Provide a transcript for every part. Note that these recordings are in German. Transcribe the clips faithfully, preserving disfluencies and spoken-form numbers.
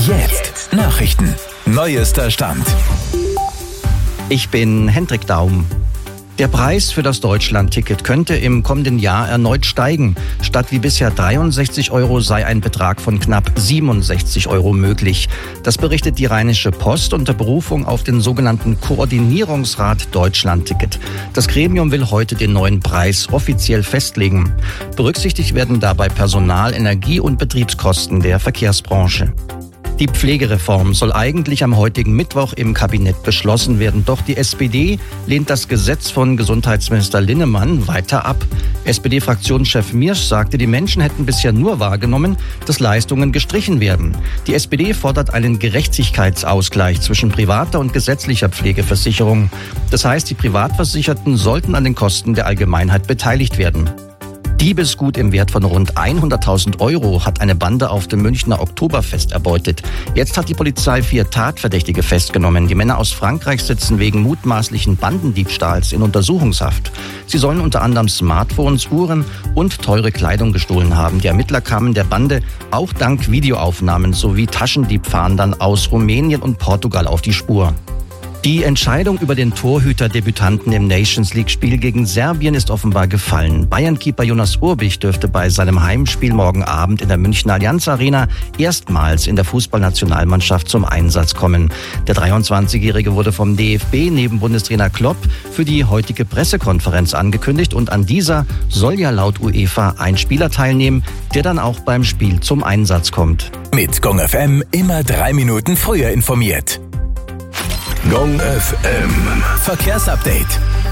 Jetzt Nachrichten. Neuester Stand. Ich bin Hendrik Daum. Der Preis für das Deutschland-Ticket könnte im kommenden Jahr erneut steigen. Statt wie bisher dreiundsechzig Euro sei ein Betrag von knapp siebenundsechzig Euro möglich. Das berichtet die Rheinische Post unter Berufung auf den sogenannten Koordinierungsrat Deutschland-Ticket. Das Gremium will heute den neuen Preis offiziell festlegen. Berücksichtigt werden dabei Personal-, Energie- und Betriebskosten der Verkehrsbranche. Die Pflegereform soll eigentlich am heutigen Mittwoch im Kabinett beschlossen werden. Doch die S P D lehnt das Gesetz von Gesundheitsminister Linnemann weiter ab. S P D-Fraktionschef Miersch sagte, die Menschen hätten bisher nur wahrgenommen, dass Leistungen gestrichen werden. Die S P D fordert einen Gerechtigkeitsausgleich zwischen privater und gesetzlicher Pflegeversicherung. Das heißt, die Privatversicherten sollten an den Kosten der Allgemeinheit beteiligt werden. Diebesgut im Wert von rund hunderttausend Euro hat eine Bande auf dem Münchner Oktoberfest erbeutet. Jetzt hat die Polizei vier Tatverdächtige festgenommen. Die Männer aus Frankreich sitzen wegen mutmaßlichen Bandendiebstahls in Untersuchungshaft. Sie sollen unter anderem Smartphones, Uhren und teure Kleidung gestohlen haben. Die Ermittler kamen der Bande auch dank Videoaufnahmen sowie Taschendiebfahndern aus Rumänien und Portugal auf die Spur. Die Entscheidung über den Torhüter-Debütanten im Nations-League-Spiel gegen Serbien ist offenbar gefallen. Bayern-Keeper Jonas Urbich dürfte bei seinem Heimspiel morgen Abend in der Münchner Allianz Arena erstmals in der Fußballnationalmannschaft zum Einsatz kommen. Der dreiundzwanzigjährige wurde vom D F B neben Bundestrainer Klopp für die heutige Pressekonferenz angekündigt und an dieser soll ja laut UEFA ein Spieler teilnehmen, der dann auch beim Spiel zum Einsatz kommt. Mit Gong F M immer drei Minuten früher informiert. Gong F M Verkehrsupdate.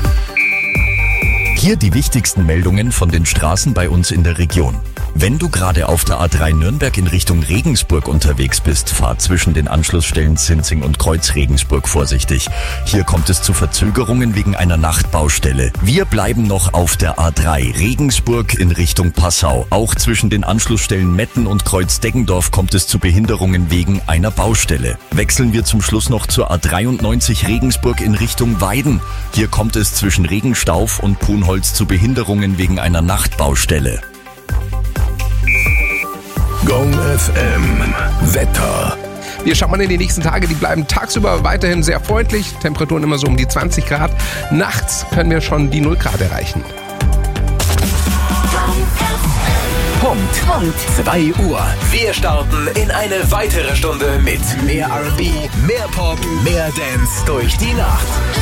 Hier die wichtigsten Meldungen von den Straßen bei uns in der Region. Wenn du gerade auf der A drei Nürnberg in Richtung Regensburg unterwegs bist, fahr zwischen den Anschlussstellen Sinzing und Kreuz Regensburg vorsichtig. Hier kommt es zu Verzögerungen wegen einer Nachtbaustelle. Wir bleiben noch auf der A drei Regensburg in Richtung Passau. Auch zwischen den Anschlussstellen Metten und Kreuz Deggendorf kommt es zu Behinderungen wegen einer Baustelle. Wechseln wir zum Schluss noch zur A dreiundneunzig Regensburg in Richtung Weiden. Hier kommt es zwischen Regenstauf und Punholz zu Behinderungen wegen einer Nachtbaustelle. Gong F M Wetter. Wir schauen mal in die nächsten Tage, die bleiben tagsüber weiterhin sehr freundlich. Temperaturen immer so um die zwanzig Grad. Nachts können wir schon die null Grad erreichen. Punkt. Punkt. zwei Uhr. Wir starten in eine weitere Stunde mit mehr R und B, mehr Pop, mehr Dance durch die Nacht.